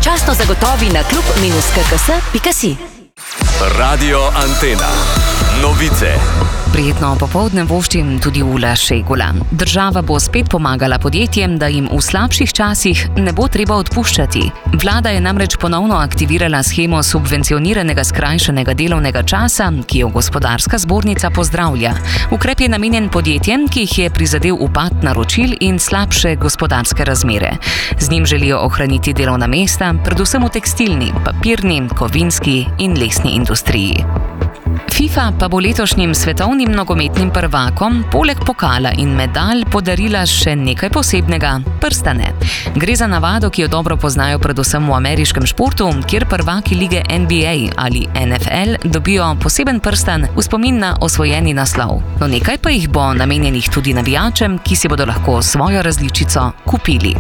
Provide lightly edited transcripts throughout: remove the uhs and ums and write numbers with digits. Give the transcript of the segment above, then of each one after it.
Pravočasno zagotovi na klub-kks.si. Radio Antena. Novice. Prijetno popoldne voščim tudi Ula Šegula. Država bo spet pomagala podjetjem, da jim v slabših časih ne bo treba odpuščati. Vlada je namreč ponovno aktivirala shemo subvencioniranega skrajšanega delovnega časa, ki jo Gospodarska zbornica pozdravlja. Ukrep je namenjen podjetjem, ki jih je prizadel upad naročil in slabše gospodarske razmere. Z njim želijo ohraniti delovna mesta, predvsem v tekstilni, papirni, kovinski in lesni industriji. FIFA pa bo letošnjim svetovnim nogometnim prvakom poleg pokala in medalj podarila še nekaj posebnega – prstane. Gre za navado, ki jo dobro poznajo predvsem v ameriškem športu, kjer prvaki lige NBA ali NFL dobijo poseben prstan v spomin na osvojeni naslov. No, nekaj pa jih bo namenjenih tudi navijačem, ki si bodo lahko svojo različico kupili.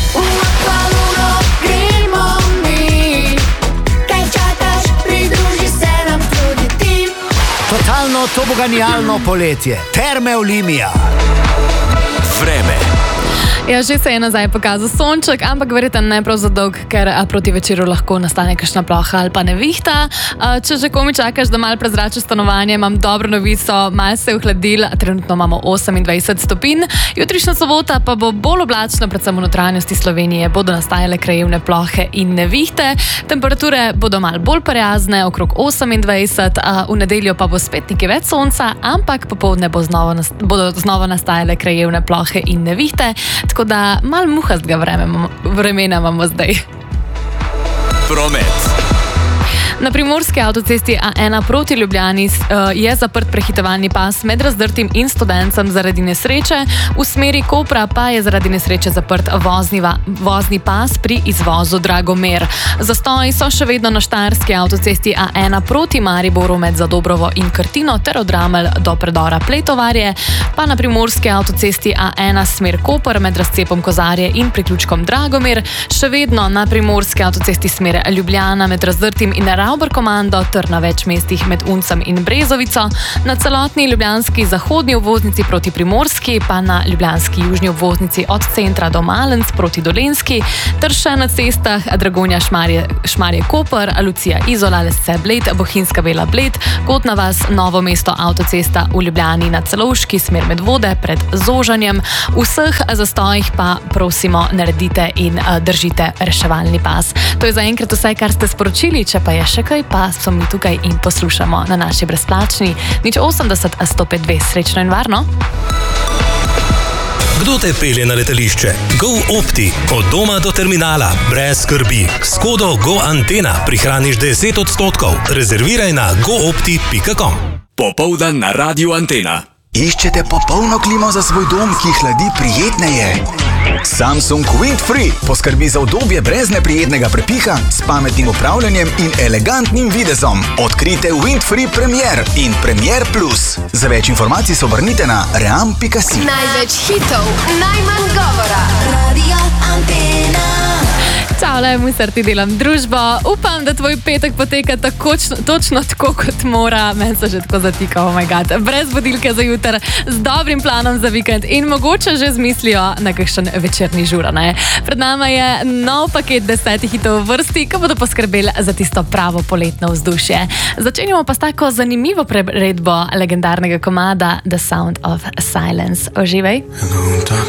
Totalno toboganijalno poletje. Terme Olimia. Vreme. Ja, že se je nazaj pokazal sonček, ampak verjetno ne prav za dolg, ker proti večeru lahko nastane kakšna ploha ali pa nevihta. Če že komi čakaš, da malo prezračiš stanovanje, imam dobro novico, malo se je ohladil, trenutno imamo 28 stopinj. Jutrišnja sobota pa bo bolj oblačno, predvsem v notranjosti Slovenije bodo nastajale krajevne plohe in nevihte. Temperature bodo malo bolj prijazne, okrog 28, v nedeljo pa bo spet nekaj več sonca, ampak popoldne bodo znova nastajale krajevne plohe in nevihte. Tako da malo muhastega vremena imamo zdaj. Promet. Na primorski avtocesti A1 proti Ljubljani je zaprt prehitevalni pas med Razdrtim in Studencem zaradi nesreče. V smeri Kopra pa je zaradi nesreče zaprt vozni pas pri izvozu Dragomer. Zastoji so še vedno na štajerski avtocesti A1 proti Mariboru med Zadobrovo in Krtino ter od Ramelj do predora Pletovarje, pa na primorski avtocesti A1 smer Koper med razcepom Kozarje in priključkom Dragomer, še vedno na primorski avtocesti smer Ljubljana med Razdrtim in Ravbar-Komando ter na več mestih med Uncem in Brezovico, na celotni ljubljanski zahodni obvoznici proti Primorski, pa na ljubljanski južni obvoznici od centra do Malenc proti Dolenjski, ter še na cestah Dragonja Šmarje-Koper, Lucija Izola, Lesce Bled, Bohinjska Bela Bled, Kotna vas, Novo mesto avtocesta v Ljubljani na Celovški smer Medvode pred Zožanjem. Vseh zastojih pa prosimo naredite in držite reševalni pas. To je zaenkrat vse, kar ste sporočili, če pa je še kaj, pa smo mi tukaj in poslušamo na naši brezplačni 080 105 2. Srečno in varno! Kdo te pelje na letališče? GoOpti. Od doma do terminala. Brez skrbi. S kodo GoAntena prihraniš 10%. Rezerviraj na goopti.com. Popoldan na Radio Antena. Iščete popolno klimo za svoj dom, ki hladi prijetneje? Samsung Windfree poskrbi za udobje brez neprijetnega prepiha, s pametnim upravljanjem in elegantnim videzom. Odkrite Windfree Premier in Premier Plus. Za več informacij se obrnite na ream.si. Največ hitov, najmanj govora. Radio Antena. Čaule, Musar, ti delam družbo. Upam, da tvoj petek poteka točno tako, kot mora. Meni se že tako zatika, oh my god. Brez budilke za jutar, z dobrim planom za vikend in mogoče že z mislijo na kakšen večerni žura, ne? Pred nama je nov paket 10 hitov v vrsti, ki bodo poskrbeli za tisto pravo poletno vzdušje. Začenjamo pa s tako zanimivo priredbo legendarnega komada The Sound of Silence. Oživaj.